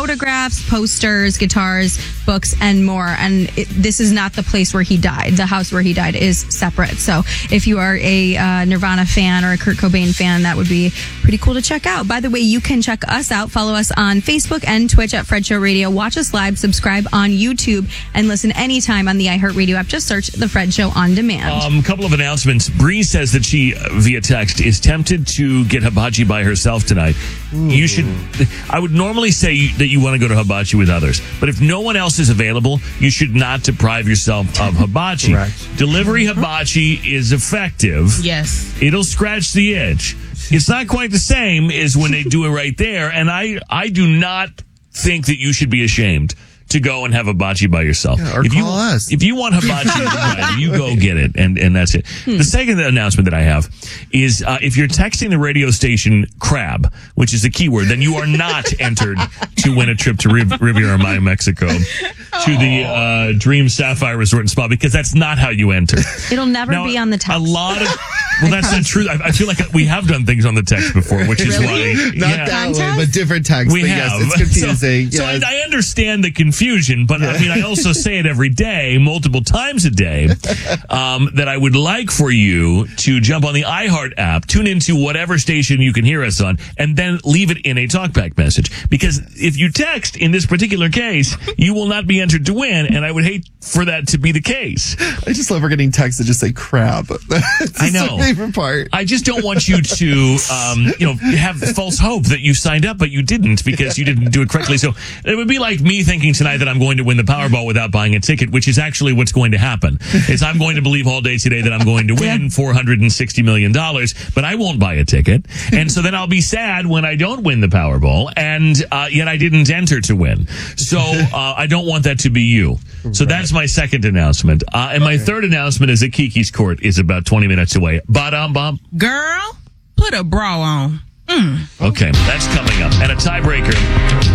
photographs, posters, guitars, books, and more. And this is not the place where he died. The house where he died is separate. So if you are a Nirvana fan or a Kurt Cobain fan, that would be pretty cool to check out. By the way, you can check us out. Follow us on Facebook and Twitch at Fred Show Radio. Watch us live, subscribe on YouTube, and listen anytime on the iHeartRadio app. Just search The Fred Show on demand. A couple of announcements. Bree says that she, via text, is tempted to get hibachi by herself tonight. You should. I would normally say that you want to go to hibachi with others, but if no one else is available, you should not deprive yourself of hibachi. Correct. Delivery hibachi is effective. Yes. It'll scratch the itch. It's not quite the same as when they do it right there, and I do not think that you should be ashamed to go and have hibachi by yourself. Yeah, or call us. If you want hibachi, right, you go get it, and that's it. The second announcement that I have is if you're texting the radio station crab, which is a keyword, then you are not entered to win a trip to Riviera Maya, Mexico, to the Dream Sapphire Resort and Spa, because that's not how you enter. It'll never be on the text. A lot of... Well, that's not true. I feel like we have done things on the text before, which is why... Not that way, but different text. We but have. Yes, it's confusing. So I understand the confusion, but I mean, I also say it every day, multiple times a day, that I would like for you to jump on the iHeart app, tune into whatever station you can hear us on, and then leave it in a talkback message. Because if you text, in this particular case, you will not be entered to win, and I would hate for that to be the case. I just love we're getting texts that just say crab. I know. My favorite part. I just don't want you to, have false hope that you signed up, but you didn't because you didn't do it correctly. So it would be like me thinking tonight that I'm going to win the Powerball without buying a ticket, which is actually what's going to happen. Is I'm going to believe all day today that I'm going to win $460 million, but I won't buy a ticket. And so then I'll be sad when I don't win the Powerball, and yet I didn't enter to win. So I don't want that to be you. So that's my second announcement. And my third announcement is that Kiki's Court is about 20 minutes away. Ba-dum-bum. Girl, put a bra on. Okay, that's coming up. And a tiebreaker.